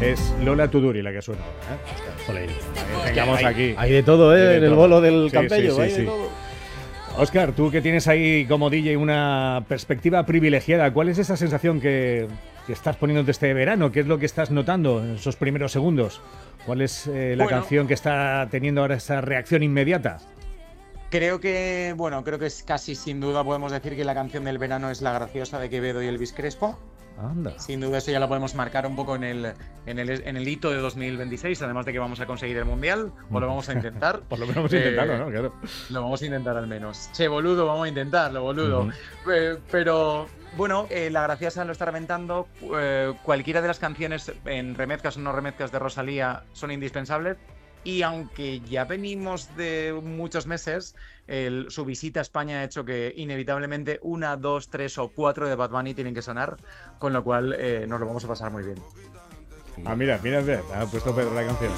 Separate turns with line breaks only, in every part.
Es Lola Tuduri la que suena ahora, ¿eh?
Jolín.
Tengamos aquí.
Hay de todo, ¿eh?
Hay de
En el
todo.
bolo del
Sí,
Campello,
sí,
hay
sí,
de
sí.
todo.
Óscar, tú que tienes ahí como DJ una perspectiva privilegiada, ¿cuál es esa sensación que estás poniendo este verano? ¿Qué es lo que estás notando en esos primeros segundos? ¿Cuál es la canción que está teniendo ahora esa reacción inmediata?
Creo que es casi sin duda podemos decir que la canción del verano es La Graciosa de Quevedo y Elvis Crespo.
Anda.
Sin duda eso ya lo podemos marcar un poco en el hito de 2026, además de que vamos a conseguir el Mundial, o lo vamos a intentar.
Por lo menos vamos a intentarlo, ¿no? Claro.
Lo vamos a intentar al menos. Che, boludo, vamos a intentarlo, boludo. Pero bueno, La Graciosa lo está reventando. Cualquiera de las canciones en remezclas o no remezclas de Rosalía son indispensables. Y aunque ya venimos de muchos meses, su visita a España ha hecho que inevitablemente 1, 2, 3 o 4 de Bad Bunny tienen que sonar, con lo cual nos lo vamos a pasar muy bien.
Ah, mira, ha puesto Pedro la canción.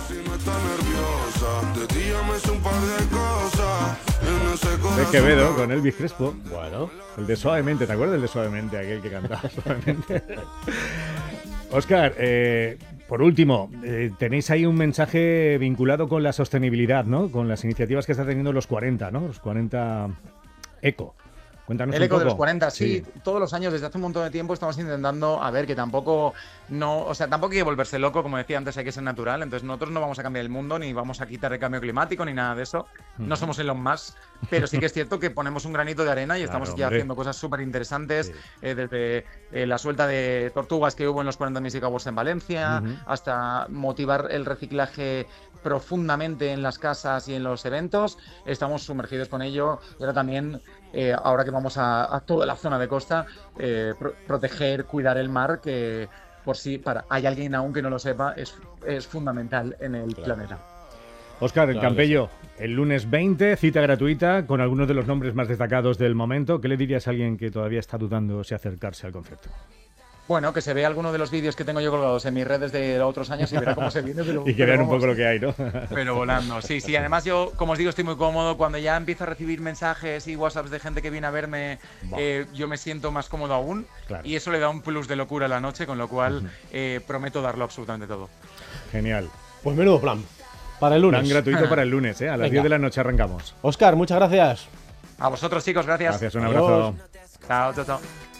De Quevedo con Elvis Crespo.
Bueno.
El de Suavemente, ¿te acuerdas del de Suavemente? Aquel que cantaba Suavemente. Óscar, por último, tenéis ahí un mensaje vinculado con la sostenibilidad, ¿no? Con las iniciativas que está teniendo los 40, ¿no? Los 40 Eco. Cuéntanos
El
un
eco
poco.
de los 40, sí. Todos los años, desde hace un montón de tiempo, estamos intentando, a ver, que tampoco hay que volverse loco, como decía antes, hay que ser natural. Entonces nosotros no vamos a cambiar el mundo, ni vamos a quitar el cambio climático, ni nada de eso. No somos Elon Musk, pero sí que es cierto que ponemos un granito de arena y estamos ya haciendo cosas súper interesantes, desde la suelta de tortugas que hubo en los 40 Music Awards en Valencia, hasta motivar el reciclaje profundamente en las casas y en los eventos. Estamos sumergidos con ello. Y ahora también, ahora que vamos a toda la zona de costa, proteger, cuidar el mar, que por si hay alguien aún que no lo sepa, es fundamental en el planeta.
Óscar, el Campello, el lunes 20, cita gratuita con algunos de los nombres más destacados del momento. ¿Qué le dirías a alguien que todavía está dudando si acercarse al concierto?
Bueno, que se vea alguno de los vídeos que tengo yo colgados en mis redes de otros años y verá cómo se viene.
Y que vean un poco lo que hay, ¿no?
Pero volando, sí. Además yo, como os digo, estoy muy cómodo. Cuando ya empiezo a recibir mensajes y WhatsApps de gente que viene a verme, yo me siento más cómodo aún. Claro. Y eso le da un plus de locura a la noche, con lo cual prometo darlo absolutamente todo.
Genial.
Pues menudo plan. Para el lunes.
Plan gratuito para el lunes, ¿eh? A las 10 de la noche arrancamos.
Óscar, muchas gracias.
A vosotros, chicos, gracias.
Gracias, un abrazo.
Chao.